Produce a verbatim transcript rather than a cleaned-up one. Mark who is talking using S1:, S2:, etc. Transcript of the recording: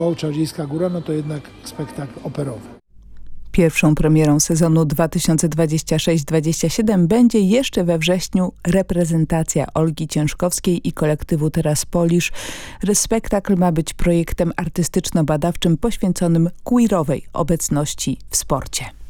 S1: O, Czarodziejska Góra, no to jednak spektakl operowy.
S2: Pierwszą premierą sezonu dwa tysiące dwudziestego szóstego dwudziestego siódmego będzie jeszcze we wrześniu reprezentacja Olgi Ciężkowskiej i kolektywu Teraz Polisz. Spektakl ma być projektem artystyczno-badawczym poświęconym queerowej obecności w sporcie.